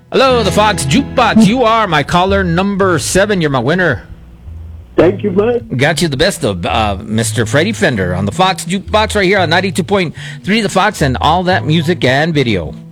Hello, the Fox Jukebox. You are my caller number 7. You're my winner. Thank you, bud. Got you the best of Mr. Freddie Fender on the Fox Jukebox right here on 92.3 The Fox and all that music and video.